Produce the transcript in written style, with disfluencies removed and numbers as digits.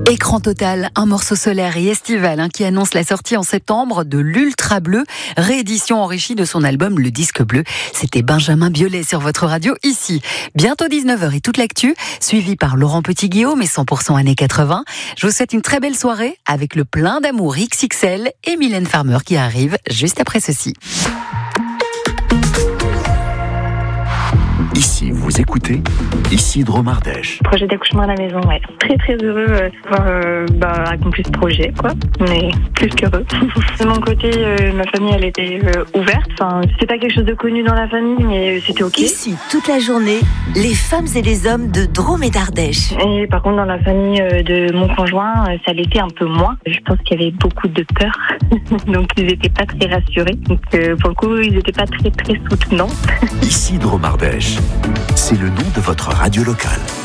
Écran total, un morceau solaire et estival qui annonce la sortie en septembre de l'Ultra Bleu, réédition enrichie de son album Le Disque Bleu. C'était Benjamin Biolay sur votre radio ici. Bientôt 19h et toute l'actu, suivi par Laurent Petit-Guillaume et 100% années 80. Je vous souhaite une très belle soirée avec le plein d'amour XXL et Mylène Farmer qui arrive juste après ceci. Ici, vous écoutez Isidro Mardèche. Projet d'accouchement à la maison, ouais. Très très heureux d'avoir accompli ce projet, quoi. Mais plus qu'heureux. De mon côté, ma famille, elle était ouverte. Enfin, c'était pas quelque chose de connu dans la famille, mais c'était ok. Ici, toute la journée, les femmes et les hommes de Drôme et d'Ardèche. Et par contre, dans la famille de mon conjoint, ça l'était un peu moins. Je pense qu'il y avait beaucoup de peur. Donc, ils n'étaient pas très rassurés. Donc, pour le coup, ils n'étaient pas très très soutenants. Isidro Mardèche, c'est le nom de votre radio locale.